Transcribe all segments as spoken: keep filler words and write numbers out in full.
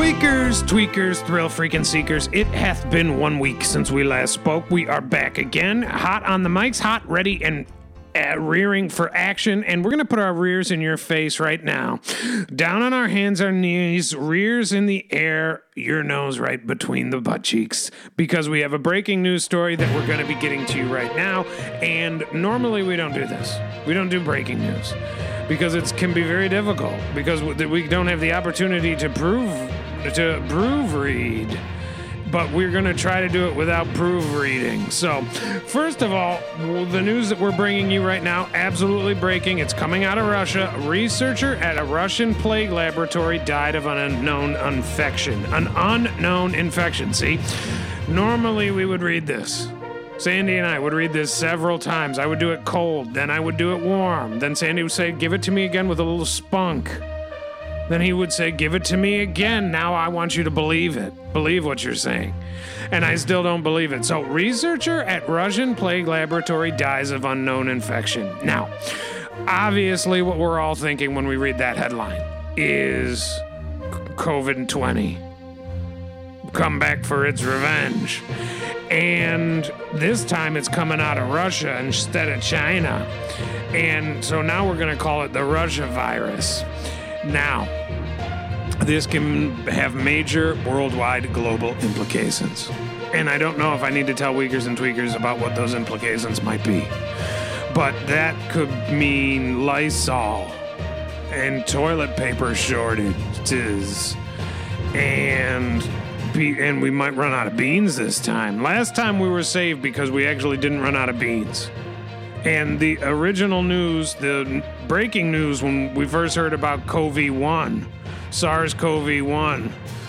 Tweakers, tweakers, thrill freaking seekers, it hath been one week since we last spoke. We are back again, hot on the mics, hot, ready, and uh, rearing for action. And we're going to put our rears in your face right now. Down on our hands, our knees, rears in the air, your nose right between the butt cheeks. Because we have a breaking news story that we're going to be getting to you right now. And normally we don't do this. We don't do breaking news. Because it can be very difficult. Because we don't have the opportunity to prove, to proofread. But we're going to try to do it without proofreading. So, first of all, the news that we're bringing you right now, absolutely breaking. It's coming out of Russia. A researcher at a Russian plague laboratory died of an unknown infection. An unknown infection. See, normally we would read this. Sandy and I would read this several times. I would do it cold, then I would do it warm. Then Sandy would say, give it to me again with a little spunk. Then he would say, give it to me again. Now I want you to believe it. Believe what you're saying. And I still don't believe it. So, researcher at Russian plague laboratory dies of unknown infection. Now, obviously what we're all thinking when we read that headline is covid twenty. Come back for its revenge. And this time it's coming out of Russia instead of China. And so now we're going to call it the Russia virus. Now, this can have major worldwide global implications. And I don't know if I need to tell Weakers and Tweakers about what those implications might be. But that could mean Lysol and toilet paper shortages and... and we might run out of beans this time. Last time we were saved because we actually didn't run out of beans. And the original news, the breaking news when we first heard about COVID one, SARS-C o V one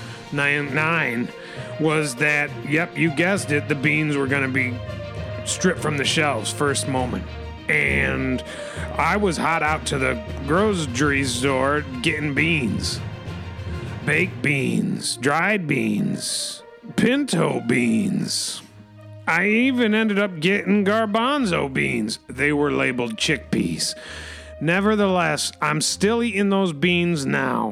nine, was that, yep, you guessed it, the beans were going to be stripped from the shelves first moment. And I was hot out to the grocery store getting beans. Baked beans, dried beans, pinto beans. I even ended up getting garbanzo beans. They were labeled chickpeas. Nevertheless, I'm still eating those beans now.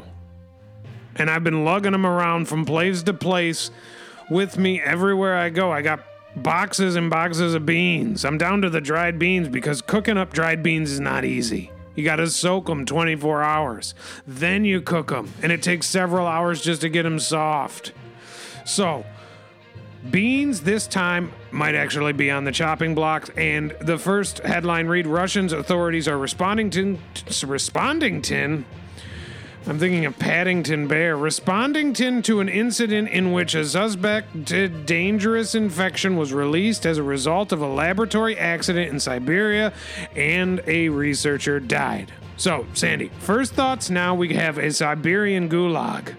And I've been lugging them around from place to place with me everywhere I go. I got boxes and boxes of beans. I'm down to the dried beans because cooking up dried beans is not easy. You got to soak them twenty-four hours. Then you cook them. And it takes several hours just to get them soft. So, beans this time might actually be on the chopping blocks. And the first headline read, Russian authorities are responding to... Responding to... I'm thinking of Paddington Bear. Responding to an incident in which a suspected dangerous infection was released as a result of a laboratory accident in Siberia, and a researcher died. So, Sandy, first thoughts now we have a Siberian gulag.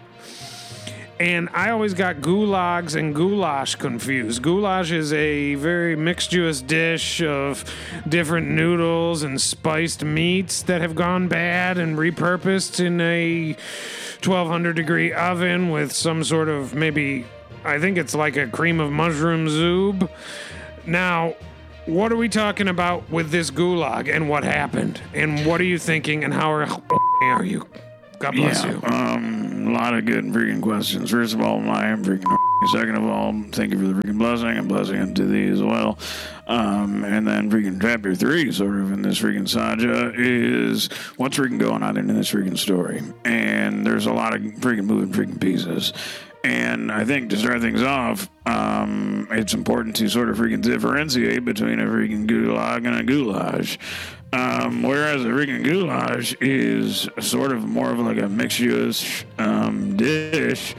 And I always got gulags and goulash confused. Goulash is a very mixtuous dish of different noodles and spiced meats that have gone bad and repurposed in a twelve hundred degree oven with some sort of maybe, I think it's like a cream of mushroom zoob. Now, what are we talking about with this gulag and what happened? And what are you thinking and how are, are you? God bless yeah, you. Um, a lot of good freaking questions. First of all, I am freaking. Second of all, thank you for the freaking blessing and blessing unto thee as well. Um, and then freaking chapter three, sort of in this freaking saga, is what's freaking going on in this freaking story. And there's a lot of freaking moving freaking pieces. And I think to start things off, um, it's important to sort of freaking differentiate between a freaking gulag and a goulash. Um, whereas a freaking goulash is sort of more of like a mixtuous um, dish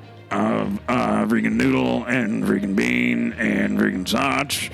of uh, freaking noodle and freaking bean and freaking sausage,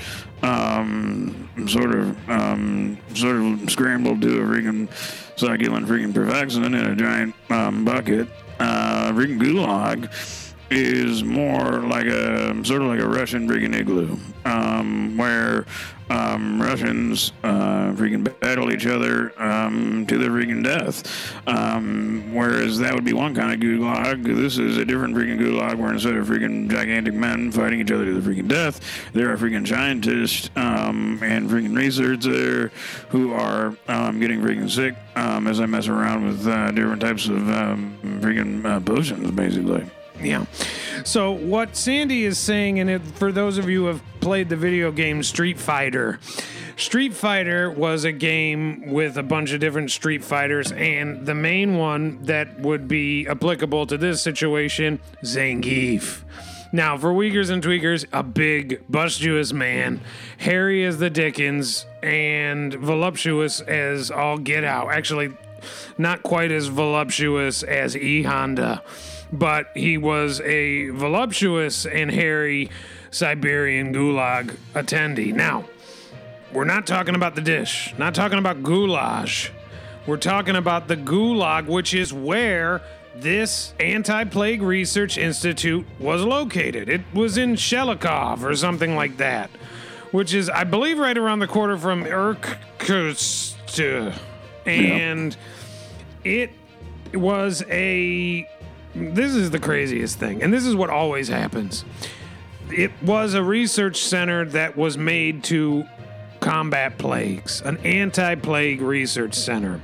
um, sort of um, sort of scrambled to a freaking succulent freaking perfection in a giant um, bucket. Uh, freaking gulag is more like a sort of like a Russian freaking igloo, um, where um, Russians uh, freaking battle each other um, to their freaking death. Um, whereas that would be one kind of gulag. This is a different freaking gulag where instead of freaking gigantic men fighting each other to the freaking death, there are freaking scientists um, and freaking research there who are um, getting freaking sick um, as I mess around with uh, different types of um, freaking uh, potions, basically. Yeah. So what Sandy is saying, and it, for those of you who have played the video game Street Fighter, Street Fighter was a game with a bunch of different Street Fighters, and the main one that would be applicable to this situation, Zangief. Now, for Weakers and Tweakers, a big, bustuous man, hairy as the Dickens, and voluptuous as all get out. Actually, not quite as voluptuous as E. Honda, but he was a voluptuous and hairy Siberian gulag attendee. Now, we're not talking about the dish, not talking about goulash. We're talking about the gulag, which is where this Anti-Plague Research Institute was located. It was in Shelikov or something like that, which is, I believe, right around the corner from Irkutsk. And it was a... This is the craziest thing, and this is what always happens. It was a research center that was made to combat plagues, an anti-plague research center.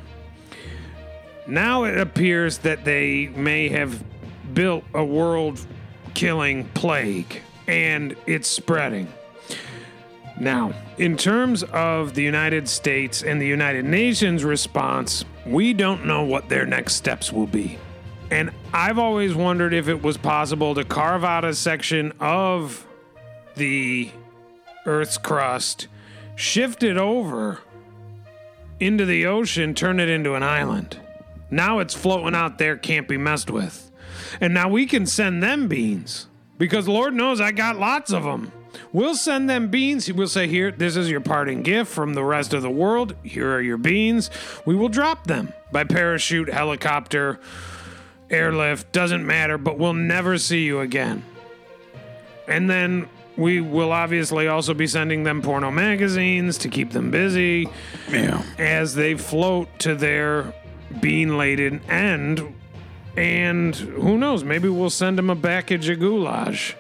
Now it appears that they may have built a world-killing plague, and it's spreading. Now, in terms of the United States and the United Nations response, we don't know what their next steps will be. And I've always wondered if it was possible to carve out a section of the Earth's crust, shift it over into the ocean, turn it into an island. Now it's floating out there, can't be messed with. And now we can send them beans, because Lord knows I got lots of them. We'll send them beans. We'll say, here, this is your parting gift from the rest of the world. Here are your beans. We will drop them by parachute, helicopter, airlift, doesn't matter, but we'll never see you again. And then we will obviously also be sending them porno magazines to keep them busy. Yeah. As they float to their bean-laden end. And who knows, maybe we'll send them a package of goulash.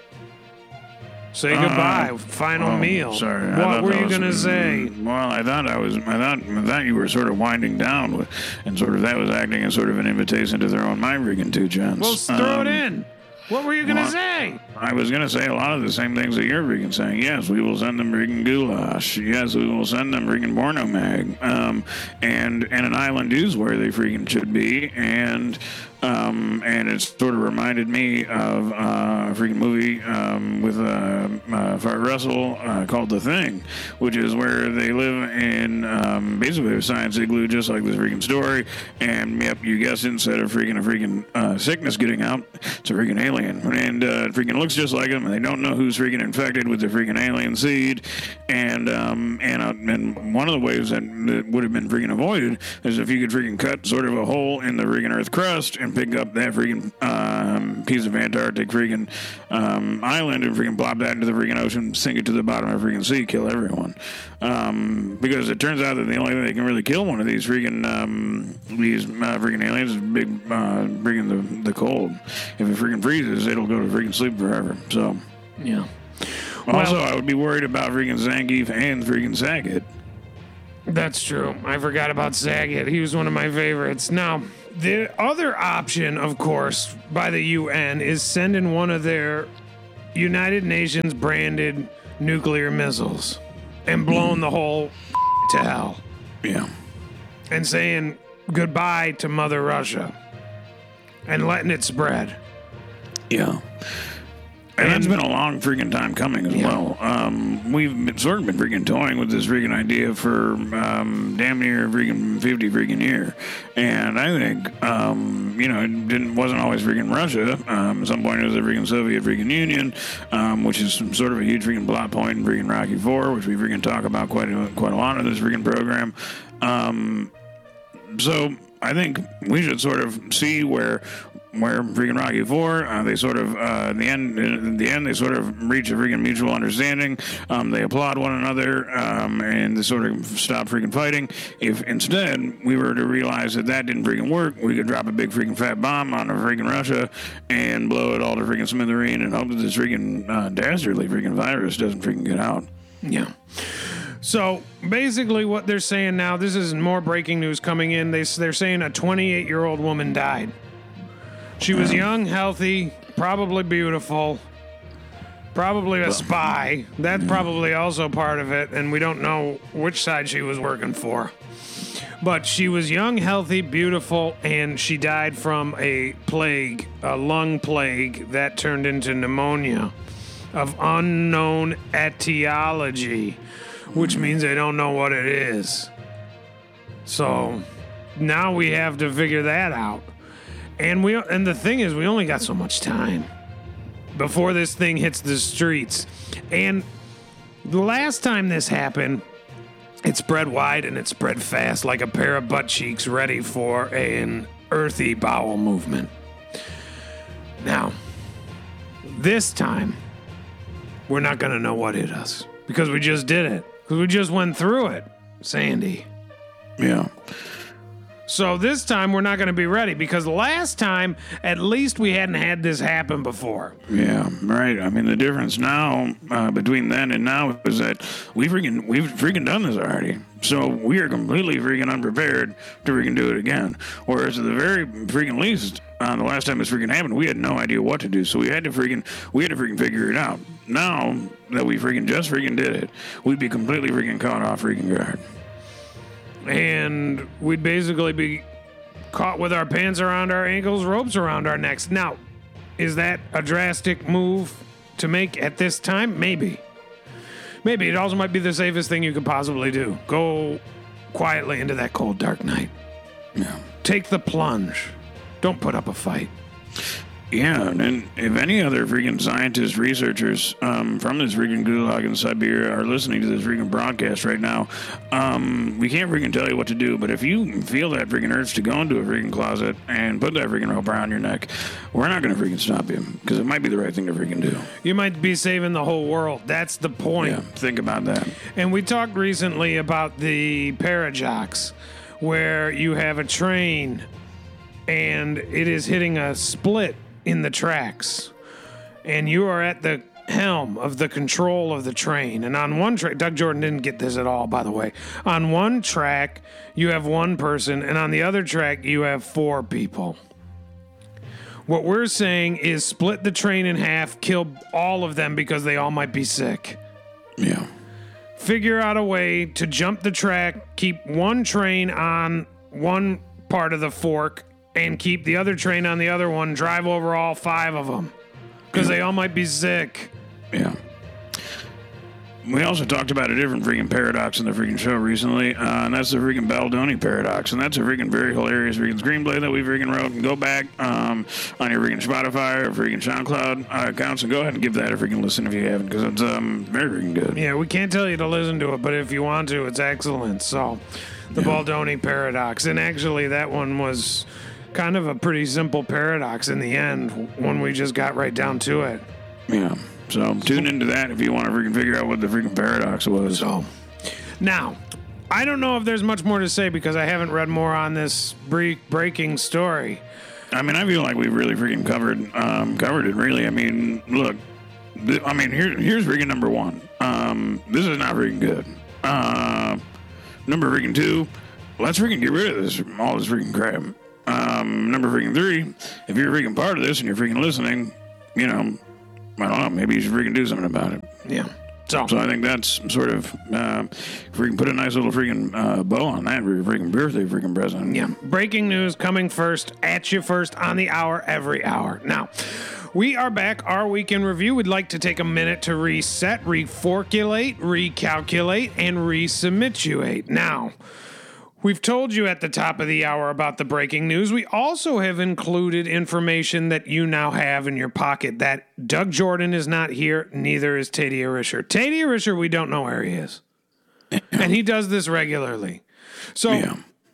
Say goodbye. Uh, Final oh, meal. Sorry. What were you was, gonna say? Well, I thought I was. I thought. I thought you were sort of winding down, with, and sort of that was acting as sort of an invitation to their own mind rigging two gents. Well, throw um, it in. What were you gonna well, say? I was gonna say a lot of the same things that you're freaking saying. Yes, we will send them freaking goulash. Yes, we will send them freaking porno mag. Um, and and an island is where they freaking should be. And. Um, and it sort of reminded me of uh, a freaking movie um, with uh, uh, Fart Russell uh, called The Thing, which is where they live in um, basically a science igloo, just like this freaking story. And yep, you guessed it, instead of freaking a freaking uh, sickness getting out, it's a freaking alien. And uh, it freaking looks just like them, and they don't know who's freaking infected with the freaking alien seed. And um, and, uh, and one of the ways that, that would have been freaking avoided is if you could freaking cut sort of a hole in the freaking Earth crust and pick up that freaking um, piece of Antarctic freaking um, island and freaking plop that into the freaking ocean, sink it to the bottom of the freaking sea, kill everyone. Um, because it turns out that the only way they can really kill one of these freaking um, these uh, freaking aliens is big uh, freaking the the cold. If it freaking freezes, it'll go to freaking sleep forever. So yeah. Also, well, I would be worried about freaking Zangief and freaking Saget. That's true. I forgot about Saget. He was one of my favorites. Now, the other option, of course, by the U N is sending one of their United Nations branded nuclear missiles and blowing the whole to hell. Yeah. And saying goodbye to Mother Russia and letting it spread. Yeah. And, and that's been a long freaking time coming as yeah. well. Um, we've been sort of been freaking toying with this freaking idea for um, damn near freaking fifty freaking year. And I think, um, you know, it didn't wasn't always freaking Russia. Um, at some point it was the freaking Soviet freaking Union, um, which is sort of a huge freaking plot point in freaking Rocky four, which we freaking talk about quite a, quite a lot in this freaking program. Um, so I think we should sort of see where where freaking Rocky Four, uh, they sort of, uh, in the end, in the end, they sort of reach a freaking mutual understanding. Um, they applaud one another, um, and they sort of stop freaking fighting. If instead we were to realize that that didn't freaking work, we could drop a big freaking fat bomb on freaking Russia and blow it all to freaking smithereen and hope that this freaking uh, dastardly freaking virus doesn't freaking get out. Yeah. So basically what they're saying now, this is more breaking news coming in. They, they're saying a twenty-eight-year-old woman died. She was young, healthy, probably beautiful, probably a spy. That's probably also part of it, and we don't know which side she was working for. But she was young, healthy, beautiful, and she died from a plague, a lung plague that turned into pneumonia of unknown etiology, which means they don't know what it is. So now we have to figure that out. And we and the thing is, we only got so much time before this thing hits the streets. And the last time this happened, it spread wide and it spread fast like a pair of butt cheeks ready for an earthy bowel movement. Now, this time, we're not going to know what hit us because we just did it. Because we just went through it, Sandy. Yeah. So this time we're not going to be ready because last time, at least we hadn't had this happen before. Yeah, right. I mean, the difference now uh, between then and now is that we freaking we've freaking done this already. So we are completely freaking unprepared to freaking do it again. Whereas at the very freaking least, uh, the last time this freaking happened, we had no idea what to do. So we had to freaking we had to freaking figure it out. Now that we freaking just freaking did it, we'd be completely freaking caught off freaking guard. And we'd basically be caught with our pants around our ankles, ropes around our necks. Now, is that a drastic move to make at this time? Maybe. Maybe. It also might be the safest thing you could possibly do. Go quietly into that cold, dark night. Yeah. Take the plunge. Don't put up a fight. Yeah, and if any other freaking scientists, researchers um, from this freaking gulag in Siberia are listening to this freaking broadcast right now, um, we can't freaking tell you what to do, but if you feel that freaking urge to go into a freaking closet and put that freaking rope around your neck, we're not going to freaking stop you, because it might be the right thing to freaking do. You might be saving the whole world. That's the point. Yeah, think about that. And we talked recently about the Parajocks, where you have a train and it is hitting a split in the tracks, and you are at the helm of the control of the train. And on one track, Doug Jordan didn't get this at all, by the way. On one track, you have one person, and on the other track, you have four people. What we're saying is split the train in half, kill all of them because they all might be sick. Yeah. Figure out a way to jump the track, keep one train on one part of the fork, and keep the other train on the other one, drive over all five of them. Because they all might be sick. Yeah. We also talked about a different freaking paradox in the freaking show recently, uh, and that's the freaking Baldoni paradox. And that's a freaking very hilarious freaking screenplay that we freaking wrote. And go back um, on your freaking Spotify or freaking SoundCloud uh, accounts and go ahead and give that a freaking listen if you haven't, because it's um, very freaking good. Yeah, we can't tell you to listen to it, but if you want to, it's excellent. So, the yeah. Baldoni paradox. And actually, that one was kind of a pretty simple paradox in the end when we just got right down to it. Yeah. So tune into that if you want to freaking figure out what the freaking paradox was. So now, I don't know if there's much more to say because I haven't read more on this bre- breaking story. I mean, I feel like we've really freaking covered um, covered it. Really, I mean, look, th- I mean, here here's freaking number one. Um, this is not freaking good. Uh, number freaking two, let's freaking get rid of this all this freaking crap. Um, number freaking three, if you're freaking part of this and you're freaking listening, you know, I don't know, maybe you should freaking do something about it. Yeah. So, so I think that's sort of, uh, if we can put a nice little freaking uh, bow on that for your freaking birthday freaking present. Yeah. Breaking news coming first, at you first, on the hour, every hour. Now, we are back. Our weekend review. We'd like to take a minute to reset, reforculate, recalculate, and resubmituate. Now, we've told you at the top of the hour about the breaking news. We also have included information that you now have in your pocket that Doug Jordan is not here, neither is Teddy Arisher. Teddy Arisher, we don't know where he is. And he does this regularly. So yeah.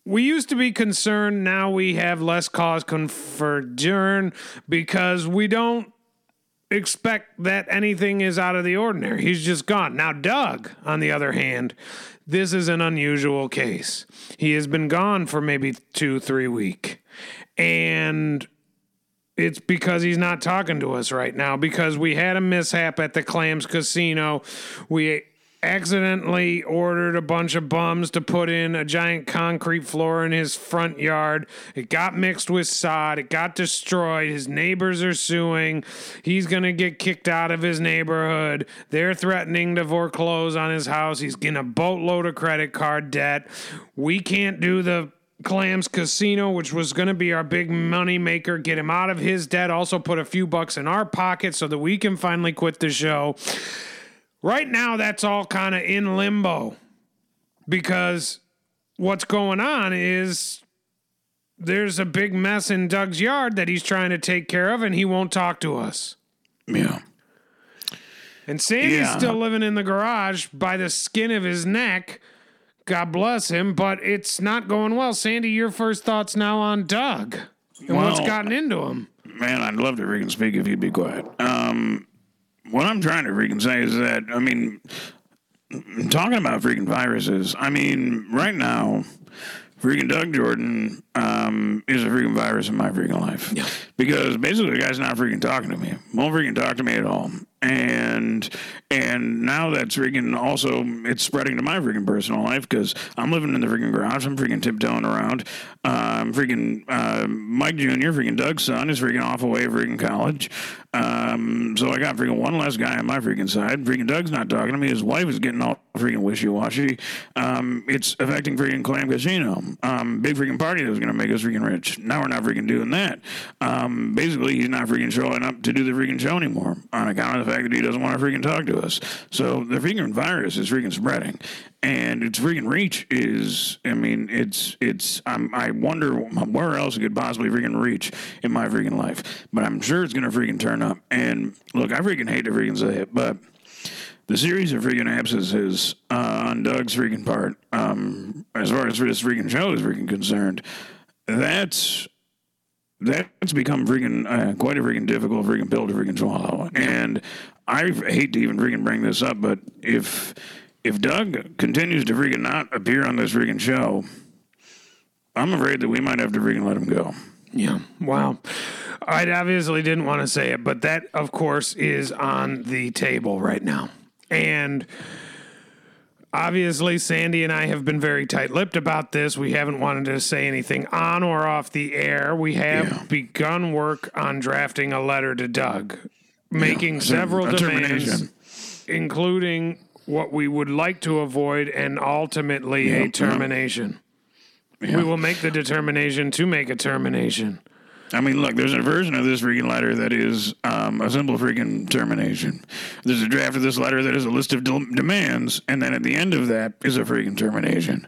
we used to be concerned. Now we have less cause for concern because we don't expect that anything is out of the ordinary. He's just gone. Now, Doug, on the other hand, this is an unusual case. He has been gone for maybe two, three weeks. And it's because he's not talking to us right now because we had a mishap at the Clams Casino. We accidentally ordered a bunch of bums to put in a giant concrete floor in his front yard. It got mixed with sod. It got destroyed. His neighbors are suing. He's going to get kicked out of his neighborhood. They're threatening to foreclose on his house. He's getting a boatload of credit card debt. We can't do the Clams Casino, which was going to be our big money maker, get him out of his debt, also put a few bucks in our pocket so that we can finally quit the show. Right now, that's all kind of in limbo because what's going on is there's a big mess in Doug's yard that he's trying to take care of, and he won't talk to us. Yeah. And Sandy's yeah. still living in the garage by the skin of his neck. God bless him, but it's not going well. Sandy, your first thoughts now on Doug and well, what's gotten into him. Man, I'd love to freaking speak if you'd be quiet. Um... What I'm trying to freaking say is that, I mean, talking about freaking viruses, I mean, right now, freaking Doug Jordan um, is a freaking virus in my freaking life. Yeah. Because basically the guy's not freaking talking to me. Won't freaking talk to me at all. And and now that's freaking also, it's spreading to my freaking personal life because I'm living in the freaking garage. I'm freaking tiptoeing around. Um, freaking uh, Mike Junior, freaking Doug's son, is freaking off away freaking college. Um, so I got freaking one less guy on my freaking side. Freaking Doug's not talking to me. His wife is getting all freaking wishy-washy. Um, it's affecting freaking Clam Casino. Um, big freaking party that was going to make us freaking rich. Now we're not freaking doing that. Um, basically, he's not freaking showing up to do the freaking show anymore on account of the fact that he doesn't want to freaking talk to us. So the freaking virus is freaking spreading. And its freaking reach is, I mean, it's, it's, um, I wonder where else it could possibly freaking reach in my freaking life. But I'm sure it's going to freaking turn up. And look, I freaking hate to freaking say it, but the series of freaking abscesses uh, on Doug's freaking part, um, as far as this freaking show is freaking concerned, that's, that's become freaking uh, quite a freaking difficult freaking pill to freaking swallow. And I hate to even freaking bring this up, but if if Doug continues to freaking not appear on this freaking show, I'm afraid that we might have to freaking let him go. Yeah. Wow. I obviously didn't want to say it, but that, of course, is on the table right now. And obviously, Sandy and I have been very tight-lipped about this. We haven't wanted to say anything on or off the air. We have Yeah. begun work on drafting a letter to Doug, making Yeah, several a demands, termination. including what we would like to avoid and ultimately Yeah, a termination. Yeah. We will make the determination to make a termination. I mean, look, there's a version of this freaking letter that is um, a simple freaking termination. There's a draft of this letter that is a list of de- demands, and then at the end of that is a freaking termination.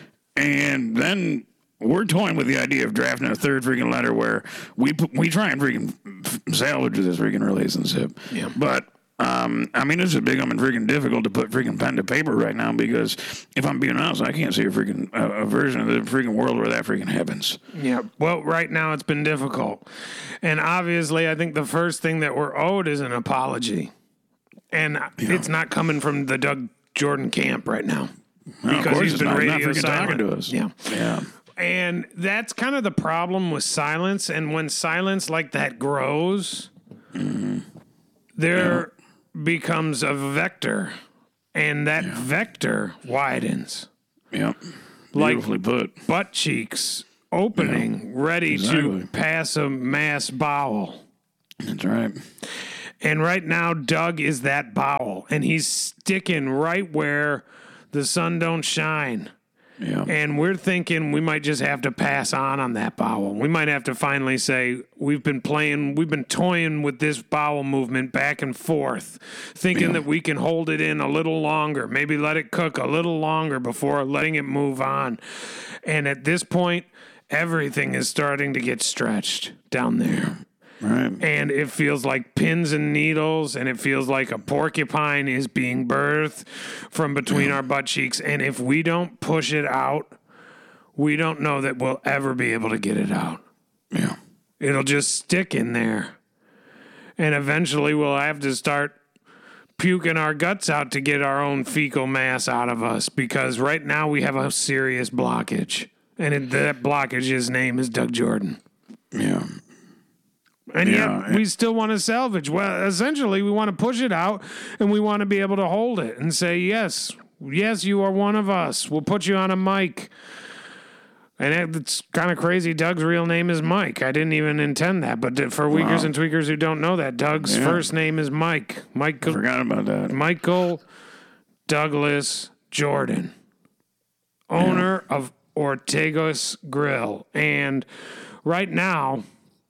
And then we're toying with the idea of drafting a third freaking letter where we we try and freaking salvage this freaking relationship. Yeah. But Um, I mean, it's becoming freaking difficult to put freaking pen to paper right now because if I'm being honest, I can't see a freaking uh, a version of the freaking world where that freaking happens. Yeah, well, right now it's been difficult. And obviously, I think the first thing that we're owed is an apology. And yeah. it's not coming from the Doug Jordan camp right now. No, because he's been not, radio not silent. talking to us. Yeah. Yeah. And that's kind of the problem with silence. And when silence like that grows, mm-hmm. there... Yeah. becomes a vector, and that yeah. vector widens. Yep. Beautifully like put. Butt cheeks opening, yeah. ready exactly. to pass a mass bowel. That's right. And right now, Doug is that bowel, and he's sticking right where the sun don't shine. Yeah. And we're thinking we might just have to pass on on that bowel. We might have to finally say, we've been playing, we've been toying with this bowel movement back and forth, thinking yeah. that we can hold it in a little longer, maybe let it cook a little longer before letting it move on. And at this point, everything is starting to get stretched down there. Right. And it feels like pins and needles, and it feels like a porcupine is being birthed from between yeah. our butt cheeks. And if we don't push it out, we don't know that we'll ever be able to get it out. Yeah. It'll just stick in there. And eventually we'll have to start puking our guts out to get our own fecal mass out of us, because right now we have a serious blockage. And it, that blockage's name is Doug Jordan. Yeah. And Yeah, yet we still want to salvage. Well, essentially, we want to push it out, and we want to be able to hold it and say, yes, yes, you are one of us. We'll put you on a mic. And it's kind of crazy. Doug's real name is Mike. I didn't even intend that. But for Weakers Wow. and Tweakers who don't know that, Doug's Yeah. first name is Mike. I Michael, forgot about that. Michael Douglas Jordan, owner of Ortega's Grill. And right now,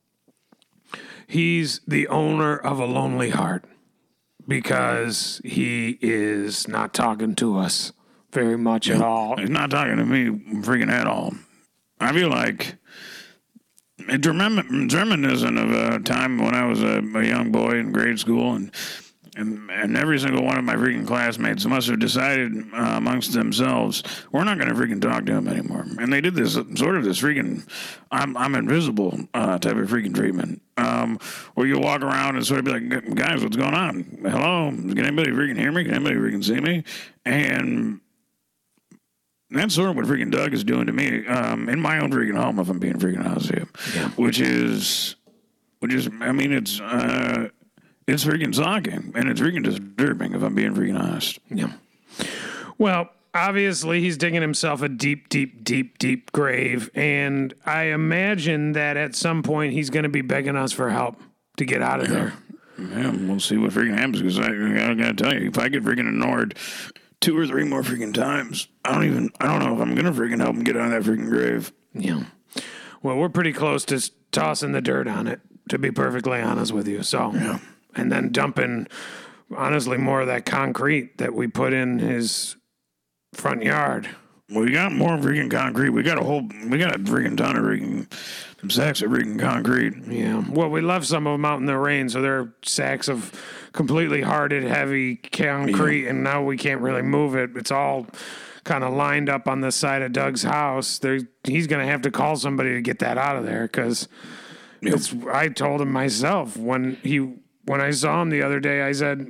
he's the owner of a lonely heart, because he is not talking to us very much at all. He's not talking to me freaking at all. I feel like it's remem- reminiscent of a time when I was a, a young boy in grade school, and, and and every single one of my freaking classmates must have decided uh, amongst themselves, we're not going to freaking talk to him anymore. And they did this sort of this freaking I'm I'm invisible uh, type of freaking treatment, um, where you walk around and sort of be like, guys, what's going on? Hello, can anybody freaking hear me? Can anybody freaking see me? And that's sort of what freaking Doug is doing to me, um, in my own freaking home, if I'm being freaking honest with you. Yeah. Which is, which is, I mean, it's, uh, it's freaking shocking, and it's freaking disturbing, if I'm being freaking honest. Yeah. Well, obviously, he's digging himself a deep, deep, deep, deep grave, and I imagine that at some point he's going to be begging us for help to get out of there. Yeah, we'll see what freaking happens, because I, I gotta tell you, if I get freaking ignored two or three more freaking times, I don't even, I don't know if I'm gonna freaking help him get out of that freaking grave. Yeah. Well, we're pretty close to tossing the dirt on it, to be perfectly honest with you. So, Yeah. And then dumping, honestly, more of that concrete that we put in his front yard. We got more freaking concrete. We got a whole, we got a freaking ton of freaking sacks of freaking concrete. Yeah. Well, we left some of them out in the rain, so they're sacks of completely hardened, heavy concrete, and now we can't really move it. It's all kind of lined up on the side of Doug's house. There, he's going to have to call somebody to get that out of there, because Yep. it's. I told him myself when he when I saw him the other day, I said,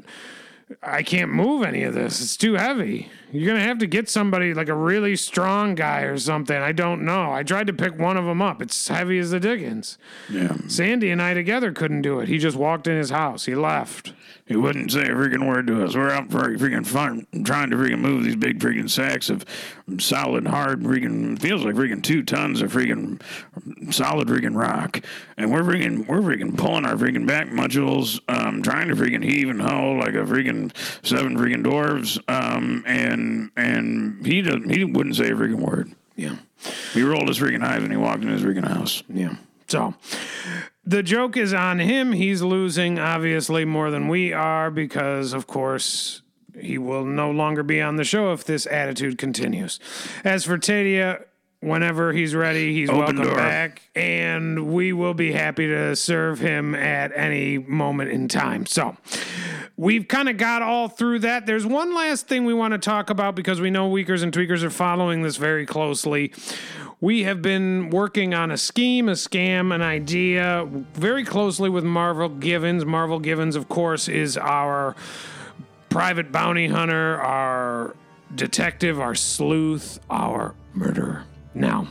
I can't move any of this. It's too heavy. You're going to have to get somebody like a really strong guy or something. I don't know. I tried to pick one of them up. It's heavy as the dickens. Yeah. Sandy and I together couldn't do it. He just walked in his house. He left. He wouldn't say a freaking word to us. We're out for freaking fun, trying to freaking move these big freaking sacks of solid, hard freaking, feels like freaking two tons of freaking solid freaking rock. And we're freaking, we're freaking pulling our freaking back muscles, um, trying to freaking heave and hoe like a freaking seven freaking dwarves. Um, and, and he doesn't, he wouldn't say a freaking word. Yeah. He rolled his freaking eyes and he walked in his freaking house. Yeah. So the joke is on him. He's losing, obviously, more than we are, because, of course, he will no longer be on the show if this attitude continues. As for Tadia, whenever he's ready, he's Open welcome door. back, and we will be happy to serve him at any moment in time. So we've kind of got all through that. There's one last thing we want to talk about, because we know Weakers and Tweakers are following this very closely. We have been working on a scheme, a scam, an idea very closely with Marvel Givens. Marvel Givens, of course, is our private bounty hunter, our detective, our sleuth, our murderer. Now,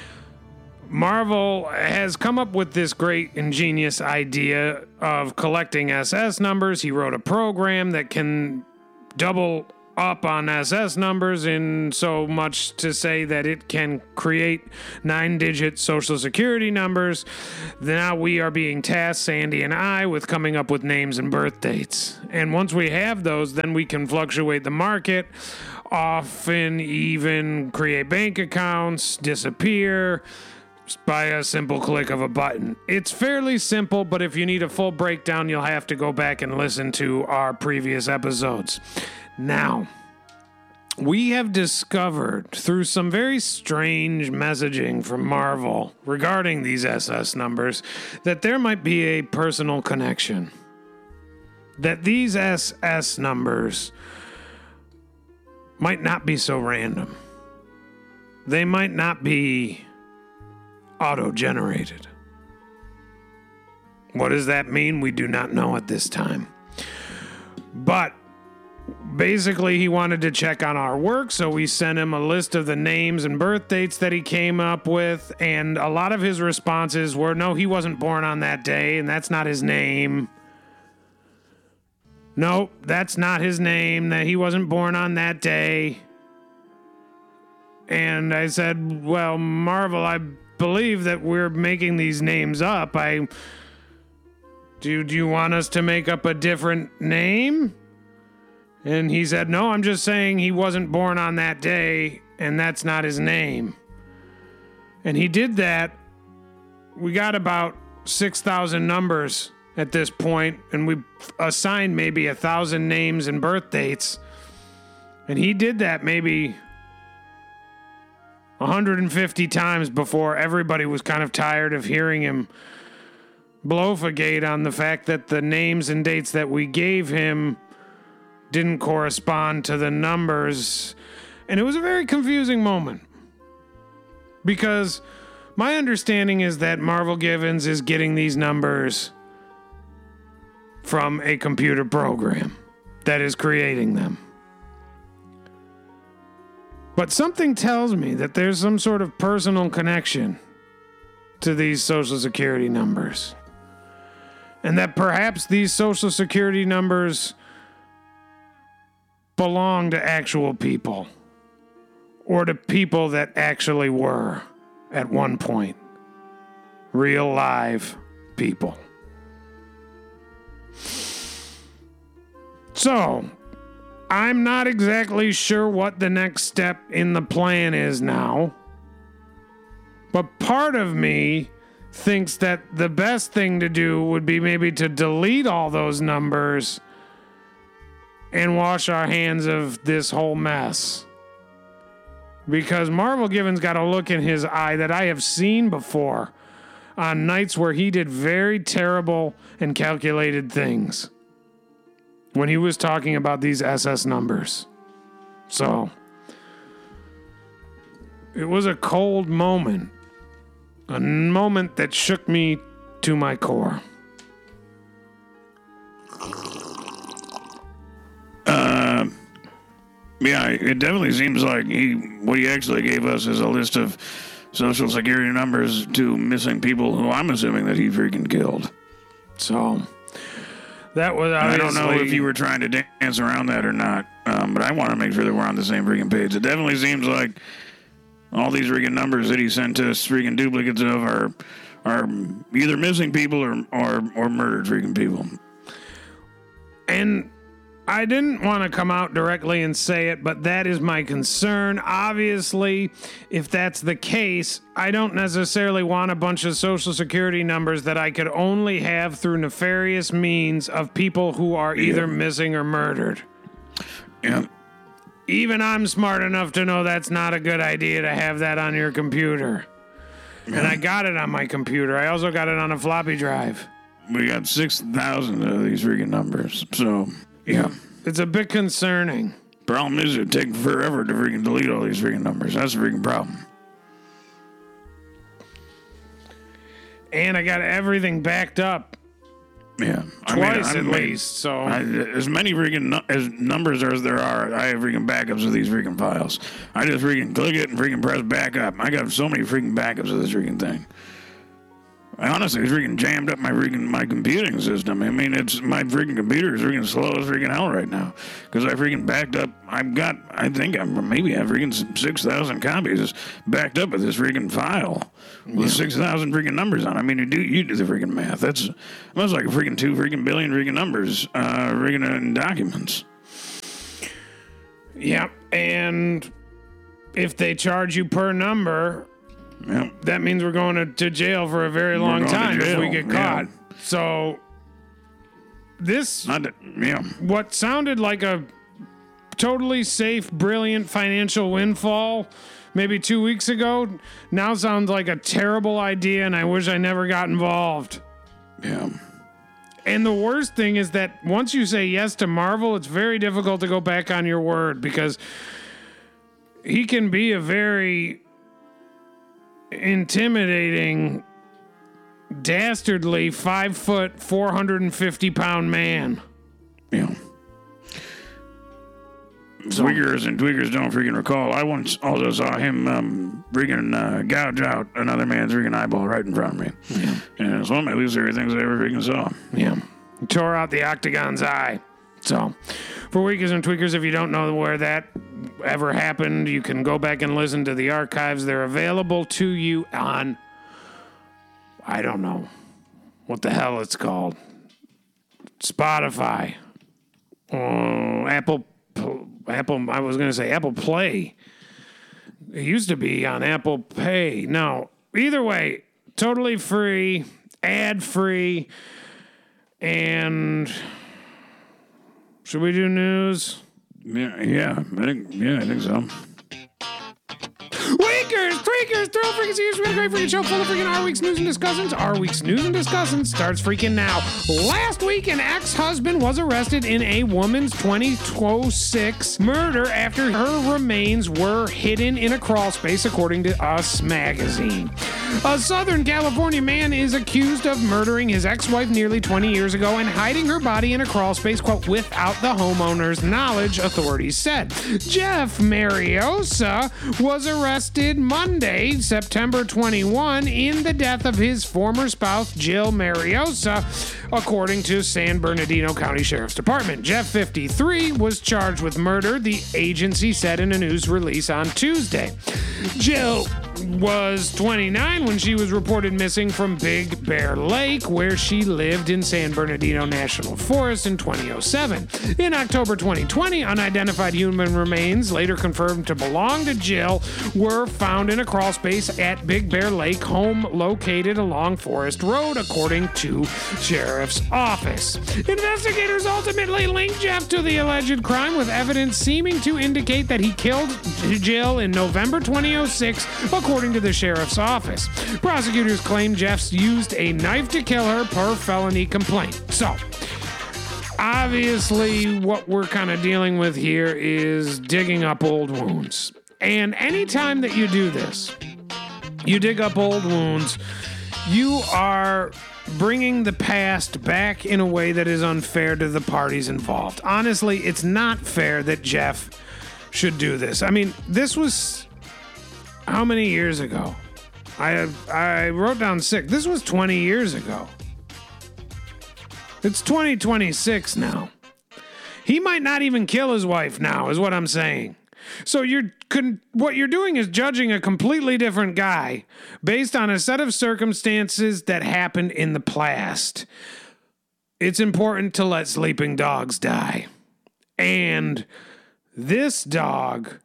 Marvel has come up with this great, ingenious idea of collecting S S numbers. He wrote a program that can double up on S S numbers, in so much to say that it can create nine-digit social security numbers. Now we are being tasked, Sandy and I, with coming up with names and birth dates. And once we have those, then we can fluctuate the market, often even create bank accounts, disappear by a simple click of a button. It's fairly simple, but if you need a full breakdown, you'll have to go back and listen to our previous episodes. Now, we have discovered through some very strange messaging from Marvel regarding these S S numbers that there might be a personal connection. That these S S numbers might not be so random. they might not be auto-generated. What does that mean? We do not know at this time. But basically, he wanted to check on our work, so we sent him a list of the names and birth dates that he came up with, and a lot of his responses were, no, he wasn't born on that day, and that's not his name. Nope, that's not his name, that he wasn't born on that day. And I said, well, Marvel, I believe that we're making these names up. I do, do you want us to make up a different name? And he said, no, I'm just saying he wasn't born on that day, and that's not his name. And he did that. We got about six thousand numbers at this point, and we assigned maybe one thousand names and birth dates. And he did that maybe one hundred fifty times before everybody was kind of tired of hearing him blowfagate on the fact that the names and dates that we gave him didn't correspond to the numbers. And it was a very confusing moment. Because my understanding is that Marvel Givens is getting these numbers from a computer program that is creating them. But something tells me that there's some sort of personal connection to these Social Security numbers. And that perhaps these Social Security numbers belong to actual people, or to people that actually were at one point real live people. So, I'm not exactly sure what the next step in the plan is now, but part of me thinks that the best thing to do would be maybe to delete all those numbers and wash our hands of this whole mess. Because Marvel Givens got a look in his eye that I have seen before on nights where he did very terrible and calculated things when he was talking about these S S numbers. So, it was a cold moment. A moment that shook me to my core. Uh, yeah, it definitely seems like he what he actually gave us is a list of Social Security numbers to missing people who I'm assuming that he freaking killed. So, that was I don't know if you were trying to dance around that or not, um, but I want to make sure that we're on the same freaking page. It definitely seems like all these freaking numbers that he sent us, freaking duplicates of, are are either missing people or or, or murdered freaking people. And I didn't want to come out directly and say it, but that is my concern. Obviously, if that's the case, I don't necessarily want a bunch of Social Security numbers that I could only have through nefarious means of people who are either yeah. missing or murdered. Yeah. Even I'm smart enough to know that's not a good idea to have that on your computer. Yeah. And I got it on my computer. I also got it on a floppy drive. We got six thousand of these freaking numbers, so, yeah. It's a bit concerning. Problem is, it'd take forever to freaking delete all these freaking numbers. That's the freaking problem. And I got everything backed up. Yeah, twice I mean, I at made, least. So I, as many freaking nu- as numbers as there are, I have freaking backups of these freaking files. I just freaking click it and freaking press backup. I got so many freaking backups of this freaking thing. I honestly freaking jammed up my freaking my computing system. I mean, it's my freaking computer is freaking slow as freaking hell right now because I freaking backed up. I've got, I think I'm maybe I have freaking six thousand copies backed up of this freaking file with yeah. six thousand freaking numbers on. I mean, you do you do the freaking math? That's that's like freaking two freaking billion freaking numbers, uh, freaking in documents. Yep, and if they charge you per number. Yep. That means we're going to, to jail for a very long time if we get caught. Yeah. So, this, Not to, yeah. what sounded like a totally safe, brilliant financial windfall maybe two weeks ago, now sounds like a terrible idea, and I wish I never got involved. Yeah. And the worst thing is that once you say yes to Marvel, it's very difficult to go back on your word because he can be a very intimidating, dastardly, five foot, four hundred fifty pound man. Yeah. Tweakers and tweakers don't freaking recall. I once also saw him um, freaking uh, gouge out another man's freaking eyeball right in front of me. Yeah. And it's one of my least favorite things I ever freaking saw. Yeah. He tore out the octagon's eye. So, for Weakers and Tweakers, if you don't know where that ever happened, you can go back and listen to the archives. They're available to you on, I don't know what the hell it's called. Spotify. Oh, Apple Apple, I was going to say Apple Play. It used to be on Apple Pay. No, either way, totally free, ad-free, and should we do news? Yeah, yeah, I think, yeah, I think so. Weakers, tweakers, thrill freaking seekers, we got a great freaking show full of freaking Our Week's News and Discussants. Our Week's News and Discussants starts freaking now. Last week, an ex-husband was arrested in a woman's twenty oh six murder after her remains were hidden in a crawl space, according to Us Magazine. A Southern California man is accused of murdering his ex-wife nearly twenty years ago and hiding her body in a crawl space, quote, without the homeowner's knowledge, authorities said. Jeff Mariosa was arrested Monday, September twenty-first, in the death of his former spouse, Jill Mariosa, according to San Bernardino County Sheriff's Department. Jeff, fifty-three, was charged with murder, the agency said in a news release on Tuesday. Jill was twenty-nine when she was reported missing from Big Bear Lake, where she lived in San Bernardino National Forest in twenty oh seven. In October twenty twenty, unidentified human remains, later confirmed to belong to Jill, were found in a crawl space at Big Bear Lake, home located along Forest Road, according to Sheriff's Office. Investigators ultimately linked Jeff to the alleged crime, with evidence seeming to indicate that he killed Jill in November twenty oh six, according to the Sheriff's Office. Prosecutors claim Jeff used a knife to kill her per felony complaint. So, obviously, what we're kind of dealing with here is digging up old wounds. And anytime that you do this, you dig up old wounds, you are bringing the past back in a way that is unfair to the parties involved. Honestly, it's not fair that Jeff should do this. I mean, this was how many years ago? I I wrote down six. This was twenty years ago. It's twenty twenty-six now. He might not even kill his wife now, is what I'm saying. So you're what you're doing is judging a completely different guy based on a set of circumstances that happened in the past. It's important to let sleeping dogs die. And this dog,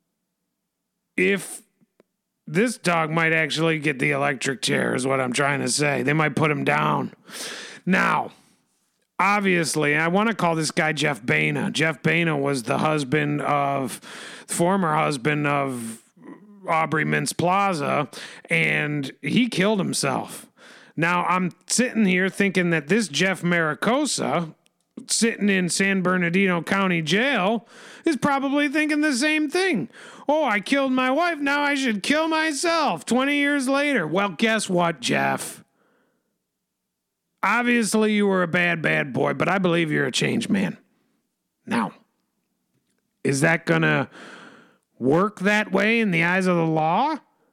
if this dog might actually get the electric chair, is what I'm trying to say. They might put him down. Now, obviously, I want to call this guy Jeff Baina. Jeff Baina was the husband of, former husband of Aubrey Mintz Plaza, and he killed himself. Now, I'm sitting here thinking that this Jeff Maricosa, sitting in San Bernardino County Jail, is probably thinking the same thing. Oh, I killed my wife, now I should kill myself twenty years later. Well, guess what, Jeff? Obviously, you were a bad, bad boy, but I believe you're a changed man. Now, is that going to work that way in the eyes of the law?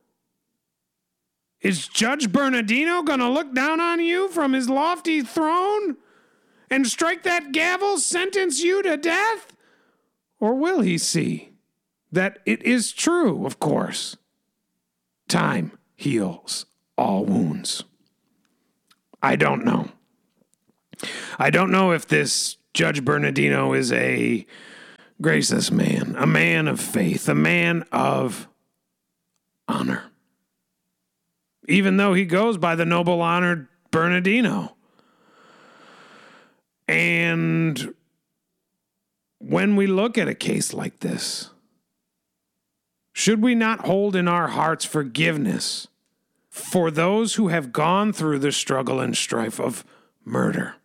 Is Judge Bernardino going to look down on you from his lofty throne and strike that gavel, sentence you to death? Or will he see that it is true, of course? Time heals all wounds. I don't know. I don't know if this Judge Bernardino is a gracious man, a man of faith, a man of honor. Even though he goes by the noble honored Bernardino. And when we look at a case like this, should we not hold in our hearts forgiveness for those who have gone through the struggle and strife of murder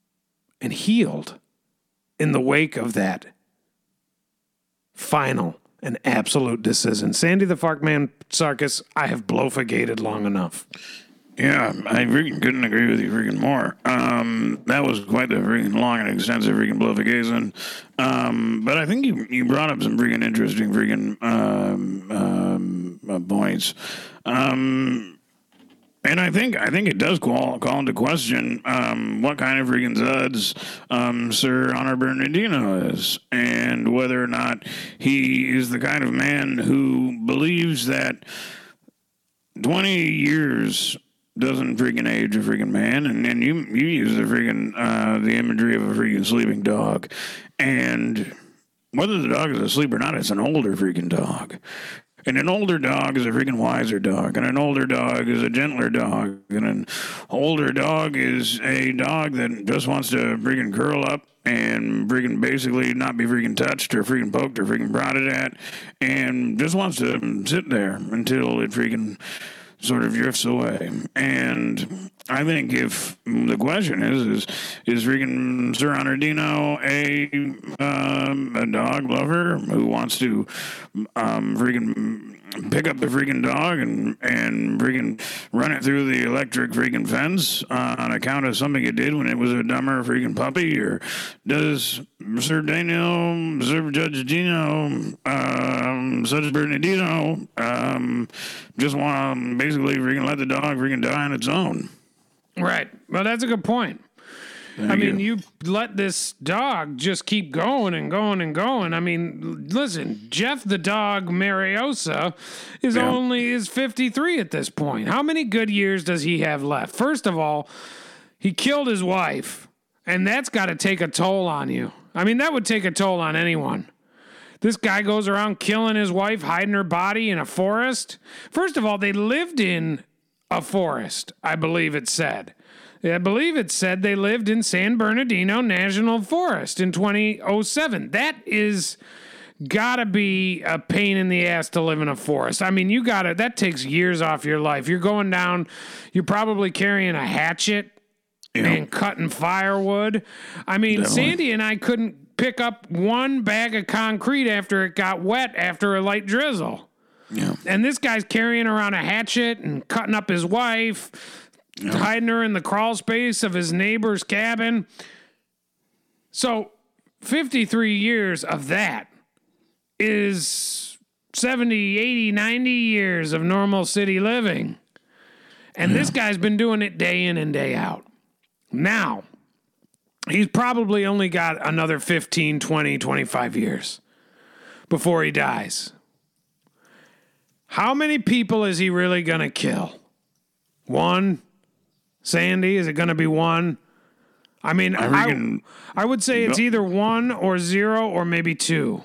and healed in the wake of that final an absolute decision. Sandy the Farkman Sarkis, I have blowfigated long enough. Yeah, I freaking couldn't agree with you freaking more. Um, that was quite the freaking long and extensive freaking blowfication. Um, but I think you you brought up some freaking interesting freaking um, um, uh, points. Um, and I think I think it does call call into question um, what kind of freaking Zuds um, Sir Honor Bernardino is, and whether or not he is the kind of man who believes that twenty years doesn't freaking age a freaking man, and then you you use the freaking uh, the imagery of a freaking sleeping dog, and whether the dog is asleep or not, it's an older freaking dog, and an older dog is a freaking wiser dog, and an older dog is a gentler dog, and an older dog is a dog that just wants to freaking curl up and freaking basically not be freaking touched or freaking poked or freaking prodded at, and just wants to sit there until it freaking sort of drifts away. And I think if the question is, is, is freaking Sir Honor Dino a, um, a dog lover who wants to um, freaking pick up the freaking dog and, and freaking run it through the electric freaking fence uh, on account of something it did when it was a dumber freaking puppy? Or does Sir Daniel, Sir Judge Dino, um, Judge Bernardino um, just want to basically freaking let the dog freaking die on its own? Right. Well, that's a good point. Thank I mean, you. you let this dog just keep going and going and going. I mean, listen, Jeff the dog Mariosa is Yeah. only is fifty-three at this point. How many good years does he have left? First of all, he killed his wife, and that's got to take a toll on you. I mean, that would take a toll on anyone. This guy goes around killing his wife, hiding her body in a forest. First of all, they lived in a forest, I believe it said. I believe it said they lived in San Bernardino National Forest in twenty oh seven. That is gotta be a pain in the ass to live in a forest. I mean, you gotta, that takes years off your life. You're going down, you're probably carrying a hatchet Yeah. and cutting firewood. I mean, Definitely. Sandy and I couldn't pick up one bag of concrete after it got wet after a light drizzle. Yeah. And this guy's carrying around a hatchet and cutting up his wife, Yeah. hiding her in the crawl space of his neighbor's cabin. So fifty-three years of that is seventy, eighty, ninety years of normal city living. And this guy's been doing it day in and day out. Now, he's probably only got another fifteen, twenty, twenty-five years before he dies. How many people is he really going to kill? One? Sandy, is it going to be one? I mean, I I, reckon- I would say it's either one or zero or maybe two.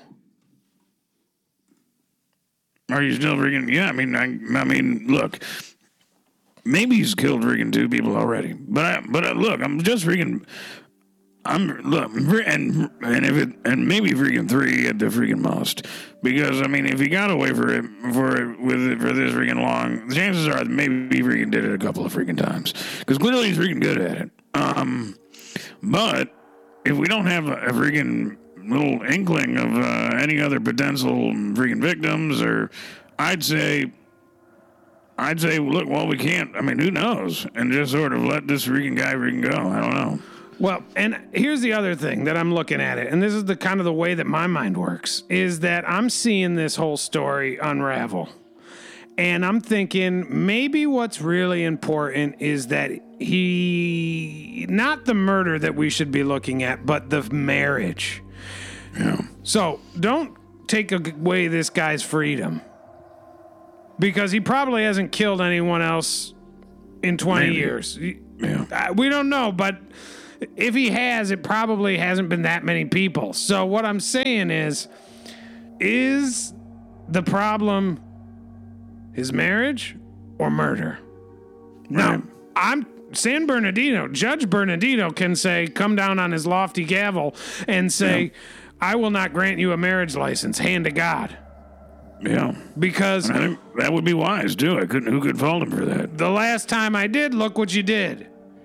Are you still freaking? Yeah, I mean, I, I mean, look, maybe he's killed freaking two people already, but I, but uh, look, I'm just freaking, I'm look, and and if it and maybe freaking three at the freaking most, because I mean, if he got away for it for it with it for this freaking long, the chances are that maybe he freaking did it a couple of freaking times, because clearly he's freaking good at it. Um, but if we don't have a, a freaking little inkling of uh, any other potential freaking victims, or I'd say, I'd say, look, well, we can't, I mean, who knows? And just sort of let this freaking guy freaking go. I don't know. Well, and here's the other thing that I'm looking at it, and this is the kind of the way that my mind works, is that I'm seeing this whole story unravel. And I'm thinking maybe what's really important is that he, not the murder that we should be looking at, but the marriage. Yeah. So don't take away this guy's freedom, because he probably hasn't killed anyone else in twenty Maybe. years. Yeah. Uh, we don't know, but if he has, it probably hasn't been that many people. So what I'm saying is, is the problem his marriage or murder? Now, Right. I'm San Bernardino. Judge Bernardino can say, come down on his lofty gavel and say, I will not grant you a marriage license, hand to God. Yeah. Because I think that would be wise, too. I couldn't, who could fault him for that? the last time I did, look what you did.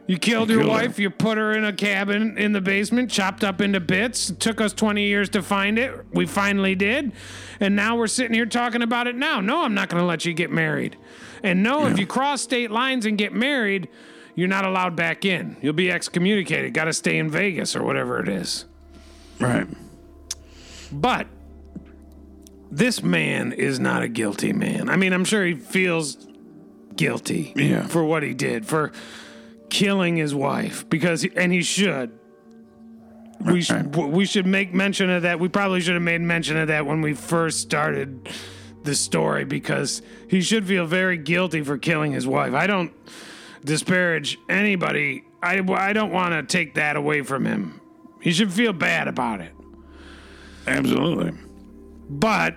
You killed You your killed wife. her. You put her in a cabin in the basement, chopped up into bits. It took us twenty years to find it. We finally did. And now we're sitting here talking about it now. No, I'm not going to let you get married. And no, Yeah. if you cross state lines and get married, you're not allowed back in. You'll be excommunicated. Got to stay in Vegas or whatever it is. Right. But this man is not a guilty man. I mean, I'm sure he feels guilty Yeah. for what he did, for killing his wife, because and he should. We should we should make mention of that. We probably should have made mention of that when we first started the story, because he should feel very guilty for killing his wife. I don't disparage anybody. I, I don't want to take that away from him. He should feel bad about it. Absolutely. But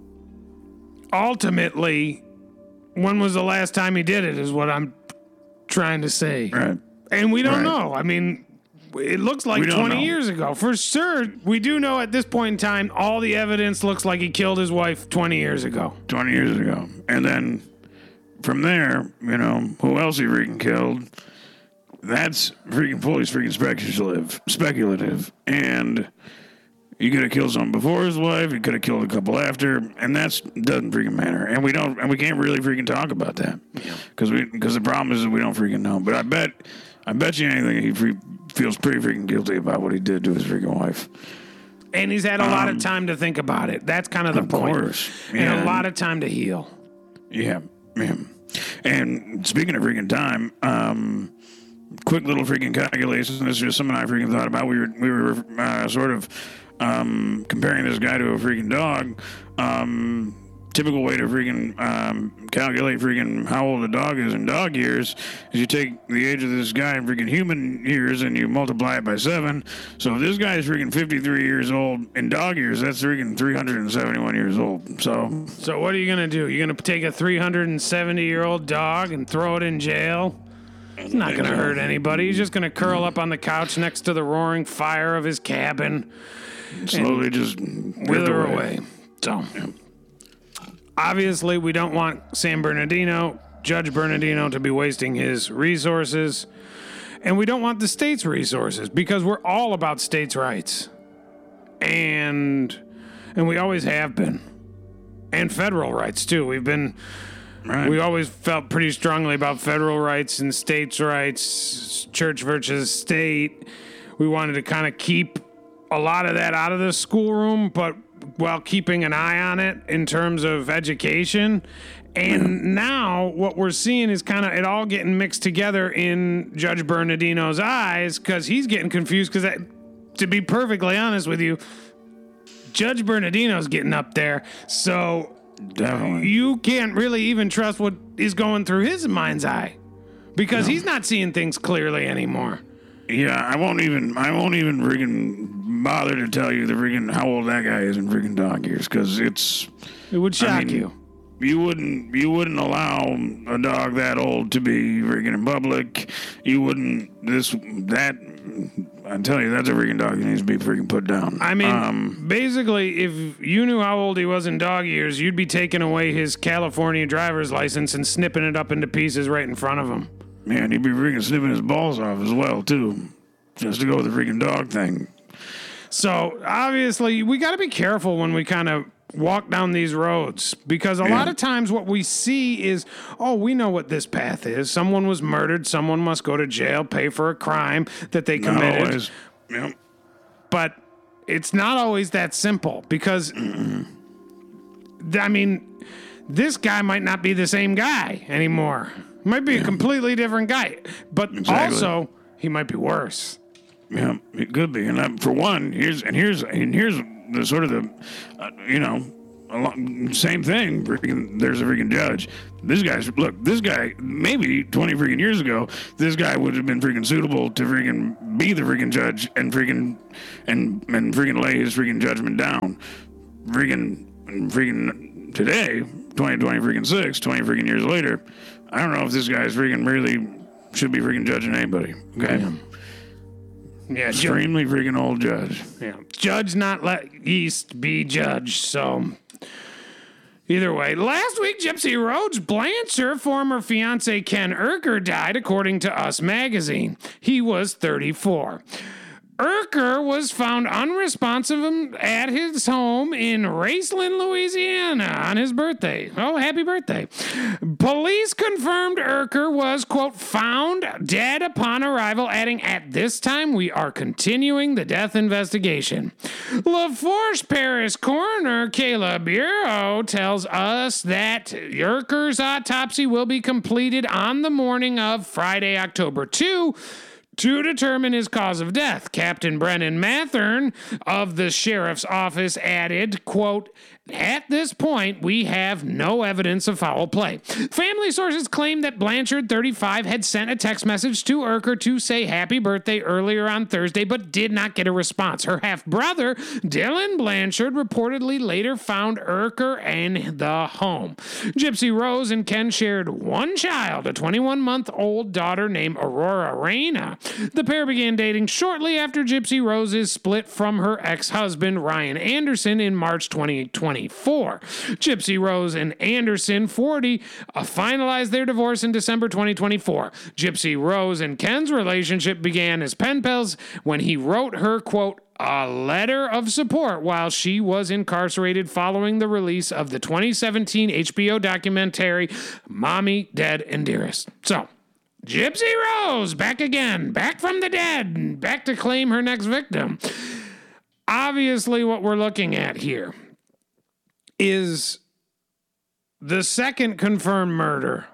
ultimately, when was the last time he did it is what I'm trying to say. Right. And we don't Right. know. I mean, it looks like We don't twenty know. years ago. For sure, we do know at this point in time, all the evidence looks like he killed his wife twenty years ago. twenty years ago. And then from there, you know, who else he freaking killed? That's freaking fully freaking speculative. Speculative. And you could have killed someone before his wife. You could have killed a couple after, and that's doesn't freaking matter. And we don't, and we can't really freaking talk about that because we because the problem is that we don't freaking know. But I bet, I bet you anything, he free, feels pretty freaking guilty about what he did to his freaking wife. And he's had a lot of time to think about it. That's kind of the Of point. course, And yeah. a lot of time to heal. Yeah, yeah. And speaking of freaking time, um, quick little freaking calculation. This is just something I freaking thought about. We were we were uh, sort of um, comparing this guy to a freaking dog. Um, typical way to freaking um, calculate freaking how old a dog is in dog years is you take the age of this guy in freaking human years and you multiply it by seven. So if this guy is freaking fifty-three years old in dog years, that's freaking three hundred seventy-one years old. So So what are you going to do? You're going to take a three hundred seventy-year-old dog and throw it in jail? It's not going to hurt anybody. He's just going to curl up on the couch next to the roaring fire of his cabin, slowly just wither away. So, obviously, we don't want San Bernardino, Judge Bernardino, to be wasting his resources. And we don't want the state's resources, because we're all about states' rights. And and we always have been. And federal rights, too. We've been... Right. We always felt pretty strongly about federal rights and states' rights, church versus state. We wanted to kind of keep a lot of that out of the schoolroom, but while keeping an eye on it in terms of education. And yeah. now what we're seeing is kind of it all getting mixed together in Judge Bernardino's eyes, because he's getting confused because, to be perfectly honest with you, Judge Bernardino's getting up there. So... Definitely. You can't really even trust what is going through his mind's eye, because no. he's not seeing things clearly anymore. Yeah, I won't even I won't even freaking bother to tell you the freaking how old that guy is in freaking dog years, because it's it would shock I mean, you. You wouldn't you wouldn't allow a dog that old to be freaking in public. You wouldn't this that I tell you, that's a freaking dog that needs to be freaking put down. I mean, um, basically, if you knew how old he was in dog years, you'd be taking away his California driver's license and snipping it up into pieces right in front of him. Man, he'd be freaking snipping his balls off as well, too, just to go with the freaking dog thing. So, obviously, we got to be careful when we kind of walk down these roads, because a yeah. lot of times what we see is, oh, we know what this path is. Someone was murdered. Someone must go to jail, pay for a crime that they committed. Not always. Yep. But it's not always that simple, because, mm-mm. I mean, this guy might not be the same guy anymore. He might be yeah. a completely different guy. But exactly. also, he might be worse. Yeah, it could be. And I, for one, here's and here's and here's the sort of the, uh, you know, a lot, same thing. Freaking, there's a freaking judge. This guy's look. This guy maybe twenty freaking years ago, this guy would have been freaking suitable to freaking be the freaking judge and freaking and and freaking lay his freaking judgment down. Freaking freaking today, twenty twenty freaking six, twenty freaking years later, I don't know if this guy's freaking really should be freaking judging anybody. Okay. Yeah. Yeah, extremely ju- freaking old judge. Yeah, judge not let yeast be judge. So, Either way, last week, Gypsy Rose Blanchard, former fiance Ken Urker, died, according to Us Magazine. He was thirty-four. Urker was found unresponsive at his home in Raceland, Louisiana on his birthday. Oh, happy birthday. Police confirmed Urker was, quote, found dead upon arrival, adding, at this time, we are continuing the death investigation. LaForge Parish coroner Kayla Bureau tells us that Urker's autopsy will be completed on the morning of Friday, October second, to determine his cause of death. Captain Brennan Mathern of the sheriff's office added, quote, at this point, we have no evidence of foul play. Family sources claim that Blanchard, thirty-five, had sent a text message to Urker to say happy birthday earlier on Thursday, but did not get a response. Her half-brother, Dylan Blanchard, reportedly later found Urker in the home. Gypsy Rose and Ken shared one child, a twenty-one-month-old daughter named Aurora Reyna. The pair began dating shortly after Gypsy Rose's split from her ex-husband, Ryan Anderson, in March twenty twenty-four. Gypsy Rose and Anderson, forty, uh, finalized their divorce in December twenty twenty-four. Gypsy Rose and Ken's relationship began as pen pals when he wrote her, quote, a letter of support while she was incarcerated following the release of the twenty seventeen H B O documentary, Mommy, Dead, and Dearest. So, Gypsy Rose, back again, back from the dead, back to claim her next victim. Obviously, what we're looking at here is the second confirmed murder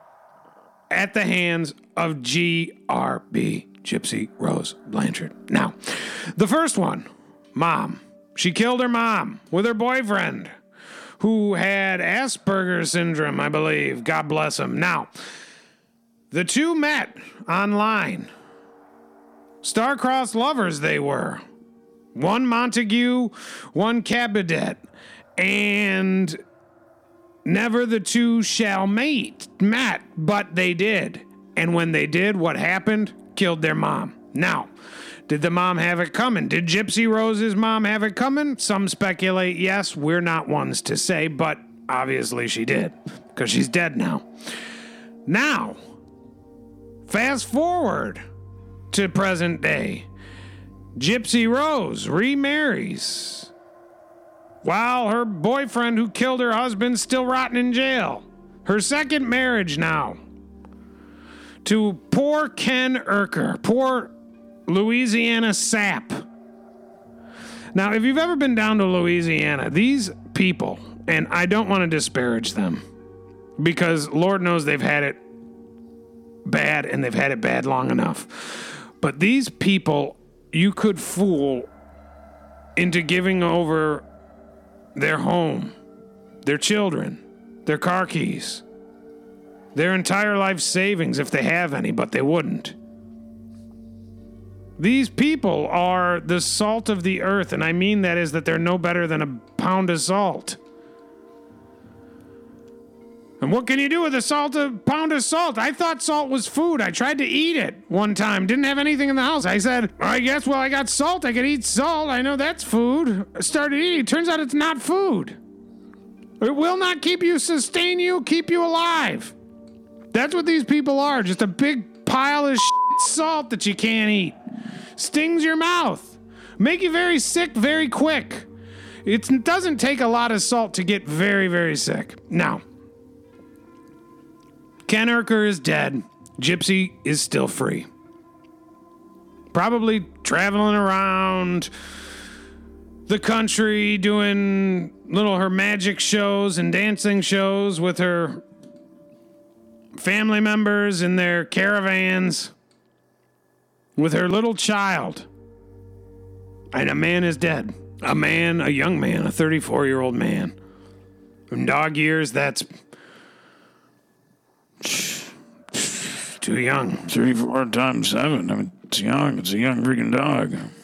at the hands of G R B, Gypsy Rose Blanchard. Now, the first one, mom. She killed her mom with her boyfriend, who had Asperger's syndrome, I believe. God bless him. Now, the two met online. Star-crossed lovers they were. One Montague, one Cabinet. And never the two shall mate, met, but they did. And when they did, what happened? Killed their mom. Now, did the mom have it coming? Did Gypsy Rose's mom have it coming? Some speculate yes. We're not ones to say, but obviously she did, because she's dead now. Now, fast forward to present day. Gypsy Rose remarries while her boyfriend who killed her husband still rotting in jail. Her second marriage now to poor Ken Urker, poor Louisiana sap. Now, if you've ever been down to Louisiana, these people, and I don't want to disparage them, because Lord knows they've had it bad, and they've had it bad long enough. But these people, you could fool into giving over their home, their children, their car keys, their entire life savings if they have any, but they wouldn't. These people are the salt of the earth, and I mean that is that they're no better than a pound of salt. And what can you do with a salt, a pound of salt? I thought salt was food. I tried to eat it one time. Didn't have anything in the house. I said, I guess, well, I got salt. I could eat salt. I know that's food. I started eating. It turns out it's not food. It will not keep you, sustain you, keep you alive. That's what these people are. Just a big pile of shit salt that you can't eat. Stings your mouth. Make you very sick very quick. It's, it doesn't take a lot of salt to get very, very sick. Now, Ken Urker is dead. Gypsy is still free. Probably traveling around the country doing little her magic shows and dancing shows with her family members in their caravans with her little child. And a man is dead. A man, a young man, a thirty-four-year-old man. In dog years, that's too young. thirty-four times seven. I mean, it's young. It's a young freaking dog.